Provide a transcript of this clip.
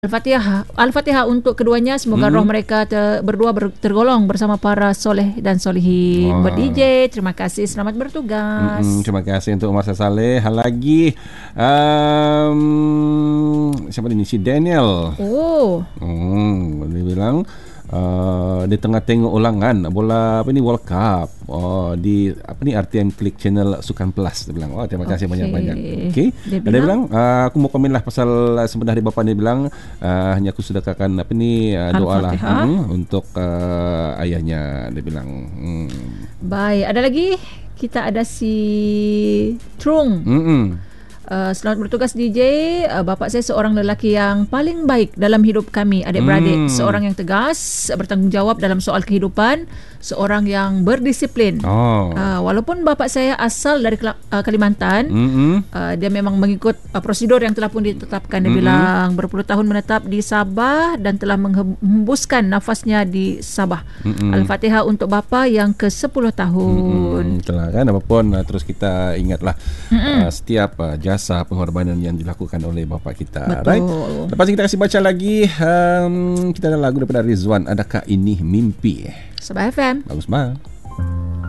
Al-Fatihah untuk keduanya. Semoga roh mereka berdua tergolong bersama para soleh dan solehin. Buat DJ, terima kasih, selamat bertugas. Terima kasih untuk Umar Saleh. Hal lagi siapa ni? Si Daniel. Dia bilang dia tengah tengok ulangan bola World Cup di RTM Klik channel Sukan Plus. Dia bilang terima kasih banyak-banyak. Okey. Dia bilang aku mau komen lah pasal sebenarnya bapa dia bilang hanya aku sedekahkan doa lah untuk ayahnya. Dia bilang baik, ada lagi kita ada si Trung. Selamat bertugas DJ. Bapa saya seorang lelaki yang paling baik dalam hidup kami adik-beradik. Seorang yang tegas, bertanggungjawab dalam soal kehidupan, seorang yang berdisiplin. Walaupun bapa saya asal dari Kalimantan, dia memang mengikut prosedur yang telah pun ditetapkan. Dia bilang berpuluh tahun menetap di Sabah dan telah menghembuskan nafasnya di Sabah. Al-Fatihah untuk bapa yang ke-10 tahun. Itulah kan, apapun terus kita ingatlah setiap jasa pengorbanan yang dilakukan oleh bapa kita. Betul. Right? Lepas kita kasih baca lagi, kita ada lagu daripada Rizwan, Adakah Ini Mimpi? Sabah FM. Bagus banget.